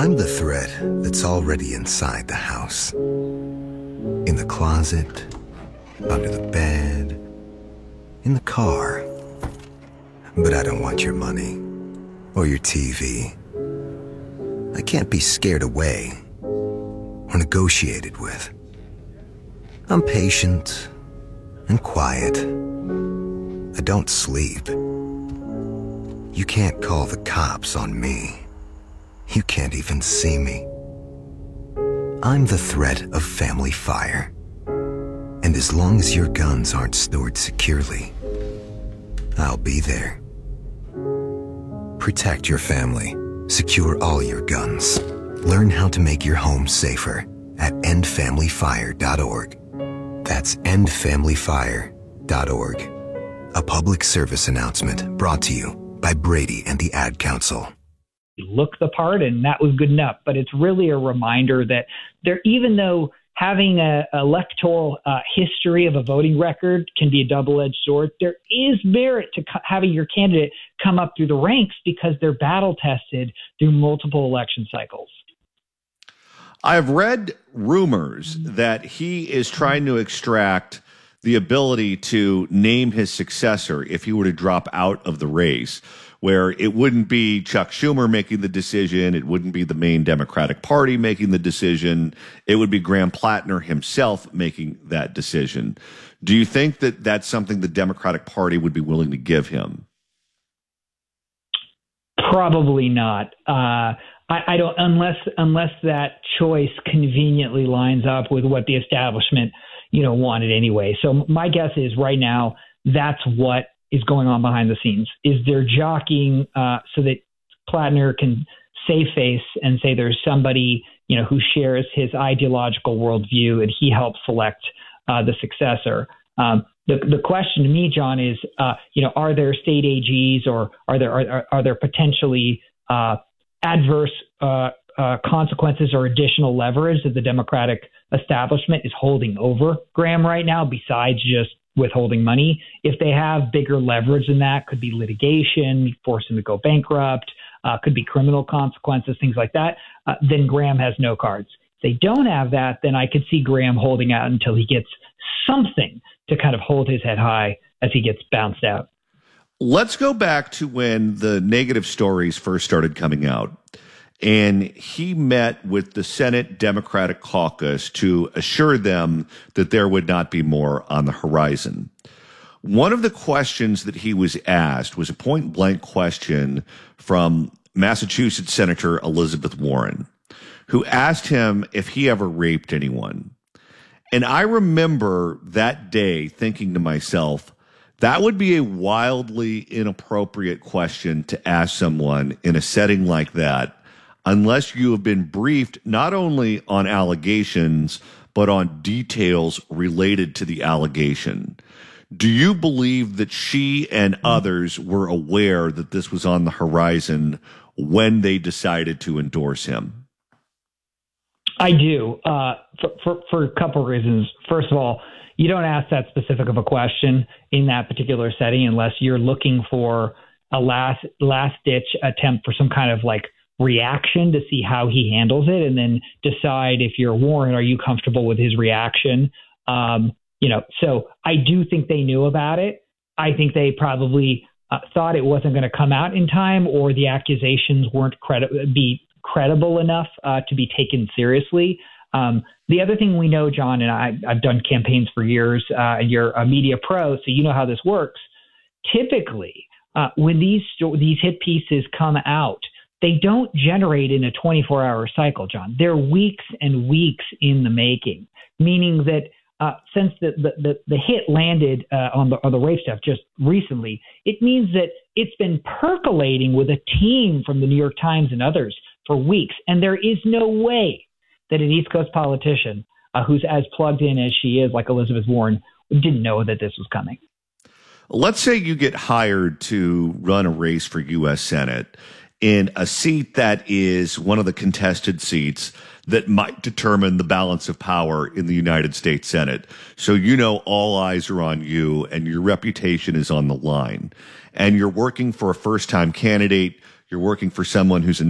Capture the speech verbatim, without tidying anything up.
I'm the thread that's already inside the house. In the closet, under the bed, in the car. But I don't want your money or your T V. I can't be scared away or negotiated with. I'm patient and quiet. I don't sleep. You can't call the cops on me. You can't even see me. I'm the threat of family fire. And as long as your guns aren't stored securely, I'll be there. Protect your family. Secure all your guns. Learn how to make your home safer at end family fire dot org. That's end family fire dot org. A public service announcement brought to you by Brady and the Ad Council. Look the part, and that was good enough. But it's really a reminder that there, even though having a electoral uh, history of a voting record can be a double-edged sword, there is merit to co- having your candidate come up through the ranks because they're battle-tested through multiple election cycles. I've read rumors that he is trying to extract the ability to name his successor if he were to drop out of the race, where it wouldn't be Chuck Schumer making the decision, it wouldn't be the main Democratic Party making the decision, it would be Graham Plattner himself making that decision. Do you think that that's something the Democratic Party would be willing to give him? Probably not. Uh, I, I don't, unless unless that choice conveniently lines up with what the establishment, you know, wanted anyway. So my guess is right now that's what is going on behind the scenes. Is they're jockeying uh, so that Plattner can save face and say there's somebody, you know, who shares his ideological worldview and he helps select uh, the successor. Um, the the question to me, John, is uh, you know, are there state A Gs or are there are, are there potentially uh, adverse uh, uh, consequences or additional leverage that the Democratic establishment is holding over Graham right now besides just withholding money? If they have bigger leverage than that, could be litigation, force him to go bankrupt, uh, could be criminal consequences, things like that, uh, then Graham has no cards. If they don't have that, then I could see Graham holding out until he gets something to kind of hold his head high as he gets bounced out. Let's go back to when the negative stories first started coming out. And he met with the Senate Democratic caucus to assure them that there would not be more on the horizon. One of the questions that he was asked was a point-blank question from Massachusetts Senator Elizabeth Warren, who asked him if he ever raped anyone. And I remember that day thinking to myself, that would be a wildly inappropriate question to ask someone in a setting like that, unless you have been briefed not only on allegations, but on details related to the allegation. Do you believe that she and others were aware that this was on the horizon when they decided to endorse him? I do, uh, for, for, for a couple of reasons. First of all, you don't ask that specific of a question in that particular setting unless you're looking for a last last ditch attempt for some kind of like reaction to see how he handles it, and then decide if you're Warren, are you comfortable with his reaction? Um, you know, so I do think they knew about it. I think they probably uh, thought it wasn't going to come out in time, or the accusations weren't credi- be credible enough uh, to be taken seriously. Um, the other thing we know, John, and I, I've done campaigns for years, uh, and you're a media pro, so you know how this works. Typically, uh, when these sto- these hit pieces come out, they don't generate in a twenty-four hour cycle, John. They're weeks and weeks in the making, meaning that uh, since the, the, the, the hit landed uh, on, the, on the rape stuff just recently, it means that it's been percolating with a team from the New York Times and others for weeks. And there is no way that an East Coast politician uh, who's as plugged in as she is, like Elizabeth Warren, didn't know that this was coming. Let's say you get hired to run a race for U S Senate in a seat that is one of the contested seats that might determine the balance of power in the United States Senate. So you know all eyes are on you and your reputation is on the line. And you're working for a first-time candidate. You're working for someone who's a